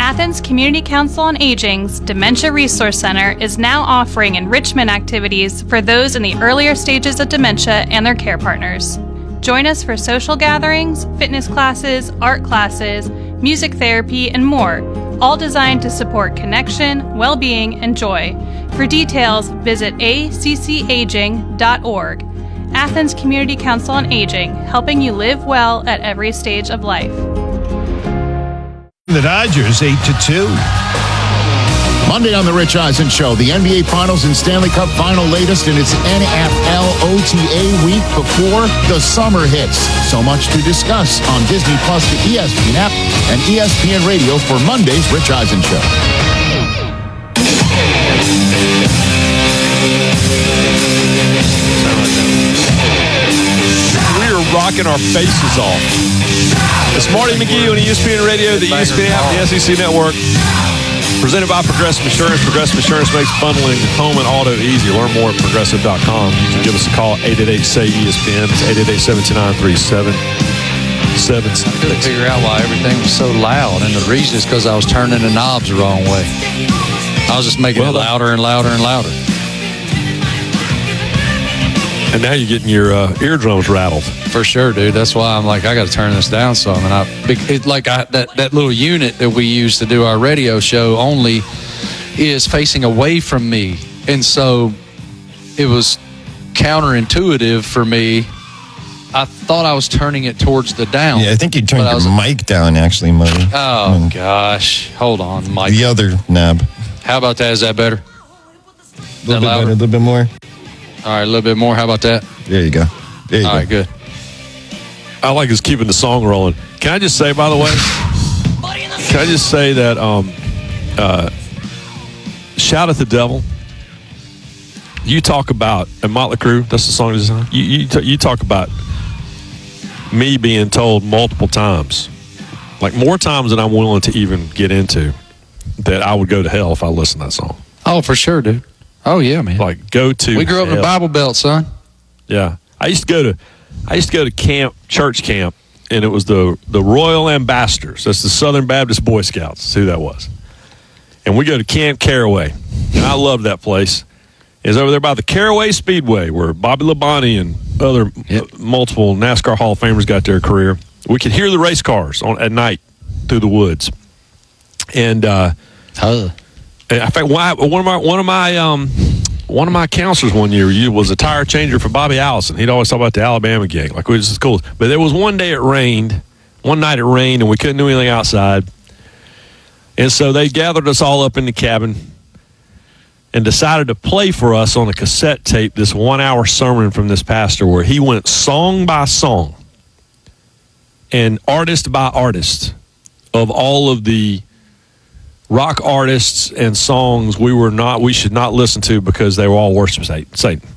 Athens Community Council on Aging's Dementia Resource Center is now offering enrichment activities for those in the earlier stages of dementia and their care partners. Join us for social gatherings, fitness classes, art classes, music therapy, and more, all designed to support connection, well-being, and joy. For details, visit accaging.org. Athens Community Council on Aging, helping you live well at every stage of life. The Dodgers 8-2. Monday on the Rich Eisen Show, the NBA Finals and Stanley Cup Final latest in its NFL OTA week before the summer hits. So much to discuss on Disney Plus, the ESPN app, and ESPN Radio for Monday's Rich Eisen Show. We are rocking our faces off. It's Marty McGee on ESPN Radio, the ESPN app, the SEC Network. Presented by Progressive Insurance. Progressive Insurance makes bundling home and auto easy. Learn more at progressive.com. You can give us a call, 888-SAY-ESPN. It's 888-729-3776. I couldn't figure out why everything was so loud, and the reason is because I was turning the knobs the wrong way. I was just making it louder and louder and louder. And now you're getting your eardrums rattled. For sure, dude. That's why I'm like, I got to turn this down some. And that little unit that we use to do our radio show only is facing away from me. And so it was counterintuitive for me. I thought I was turning it towards the down. Yeah, I think you turned your mic down, actually, Muddy. Oh, gosh. Hold on, Mike. The other knob. How about that? Is that better? A little bit better, a little bit more. All right, a little bit more. How about that? There you go. There you go. All right, good. I like us keeping the song rolling. Can I just say, by the way, that Shout at the Devil, you talk about, and Motley Crue, that's the song design. You talk about me being told multiple times, like more times than I'm willing to even get into, that I would go to hell if I listened to that song. Oh, for sure, dude. Oh, yeah, man. Like, go to We grew up in the Bible Belt, son. Yeah. I used to go to camp, church camp, and it was the Royal Ambassadors. That's the Southern Baptist Boy Scouts. That's who that was. And we go to Camp Caraway. And I love that place. It's over there by the Caraway Speedway where Bobby Labonte and other multiple NASCAR Hall of Famers got their career. We could hear the race cars at night through the woods. And in fact, one of my counselors one year was a tire changer for Bobby Allison. He'd always talk about the Alabama gang, like which is cool. But there was one night it rained, and we couldn't do anything outside. And so they gathered us all up in the cabin and decided to play for us on a cassette tape this 1 hour sermon from this pastor where he went song by song and artist by artist of all of the rock artists and songs we should not listen to because they were all worship Satan.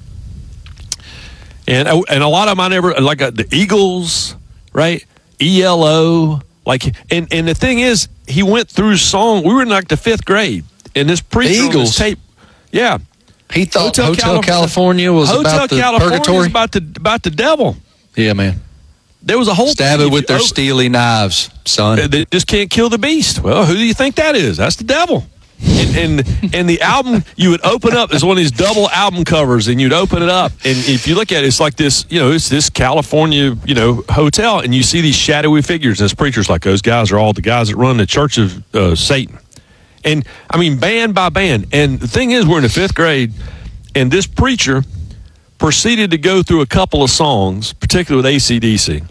And a lot of them I never, like the Eagles, right? ELO, like, and the thing is, he went through song. We were in like the 5th grade, and this preacher on this tape, yeah, he thought Hotel California was about the purgatory, about the devil. Yeah, man. There was a whole stab it with their steely knives, son. They just can't kill the beast. Well, who do you think that is? That's the devil. And the album, you would open up, there's one of these double album covers, and you'd open it up, and if you look at it, it's like this, it's this California, hotel, and you see these shadowy figures, and this preacher's like, those guys are all the guys that run the Church of Satan. And, I mean, band by band. And the thing is, we're in the 5th grade, and this preacher proceeded to go through a couple of songs, particularly with AC/DC.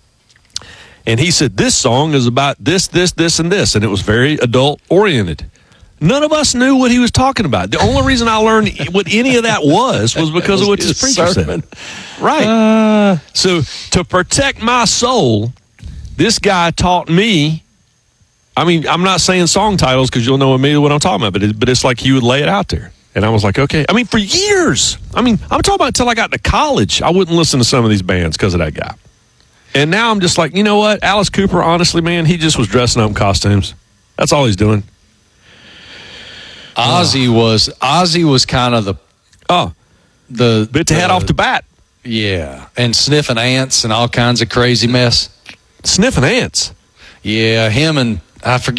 And he said, this song is about this, this, this, and this. And it was very adult-oriented. None of us knew what he was talking about. The only reason I learned what any of that was because of what this preacher said. Right. So to protect my soul, this guy taught me. I mean, I'm not saying song titles because you'll know immediately what I'm talking about, but it's like he would lay it out there. And I was like, okay. I mean, for years. I mean, I'm talking about until I got to college, I wouldn't listen to some of these bands because of that guy. And now I'm just like, you know what? Alice Cooper, honestly, man, he just was dressing up in costumes. That's all he's doing. Ozzy was kind of the bit to head off the bat. Yeah, and sniffing ants and all kinds of crazy mess. Sniffing ants? Yeah, him and I forget